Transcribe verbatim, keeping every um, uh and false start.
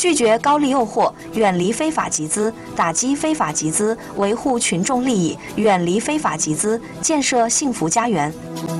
拒绝高利诱惑，远离非法集资，打击非法集资，维护群众利益，远离非法集资，建设幸福家园。